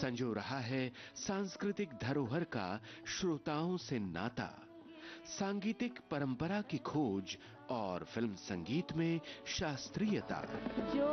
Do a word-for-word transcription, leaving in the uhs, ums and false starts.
संजो रहा है सांस्कृतिक धरोहर का श्रोताओं से नाता, सांगीतिक परंपरा की खोज और फिल्म संगीत में शास्त्रीयता। जो